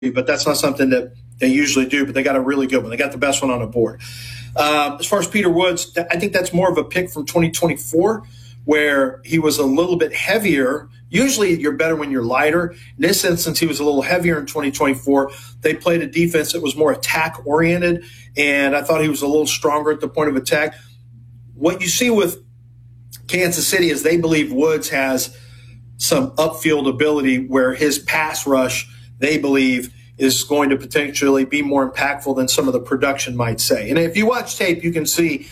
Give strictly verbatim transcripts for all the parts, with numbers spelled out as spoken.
but that's not something that they usually do. But they got a really good one. They got the best one on the board. Uh, as far as Peter Woods, I think that's more of a pick from twenty twenty-four, where he was a little bit heavier. Usually you're better when you're lighter. In this instance, he was a little heavier in twenty twenty-four. They played a defense that was more attack-oriented, and I thought he was a little stronger at the point of attack. What you see with Kansas City is they believe Woods has some upfield ability where his pass rush, they believe, is going to potentially be more impactful than some of the production might say. And if you watch tape, you can see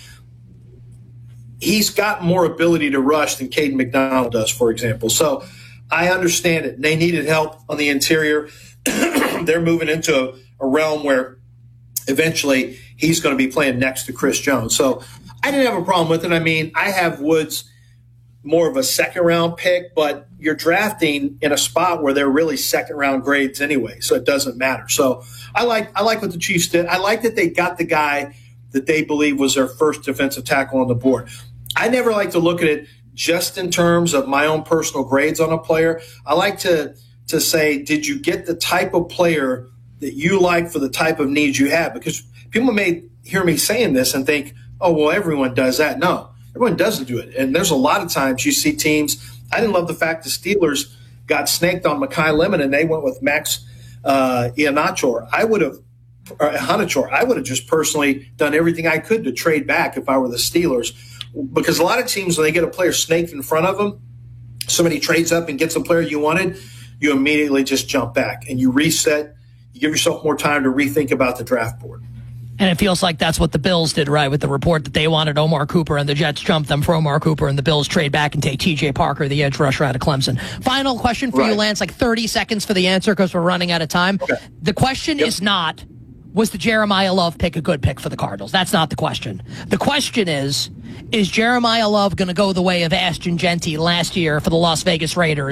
he's got more ability to rush than Caden McDonald does, for example. So I understand it. They needed help on the interior. They're moving into a, a realm where eventually he's going to be playing next to Chris Jones. So I didn't have a problem with it. I mean, I have Woods more of a second-round pick, but you're drafting in a spot where they're really second-round grades anyway, so it doesn't matter. So I like I like what the Chiefs did. I like that they got the guy that they believe was their first defensive tackle on the board. I never like to look at it just in terms of my own personal grades on a player. I like to to say, did you get the type of player that you like for the type of needs you have? Because people may hear me saying this and think, oh, well, everyone does that. No, everyone doesn't do it. And there's a lot of times you see teams. I didn't love the fact the Steelers got snaked on Mekhi Lemon and they went with Max uh, Ianachor. I would have or Hanachor. I would have just personally done everything I could to trade back if I were the Steelers, because a lot of teams, when they get a player snaked in front of them, somebody trades up and gets a player you wanted, you immediately just jump back and you reset. You give yourself more time to rethink about the draft board. And it feels like that's what the Bills did, right, with the report that they wanted Omar Cooper and the Jets jumped them for Omar Cooper and the Bills trade back and take T J Parker, the edge rusher out of Clemson. Final question for right. you, Lance, like thirty seconds for the answer because we're running out of time. Okay. The question yep. is not, was the Jeremiah Love pick a good pick for the Cardinals? That's not the question. The question is, is Jeremiah Love going to go the way of Ashton Jeanty last year for the Las Vegas Raiders?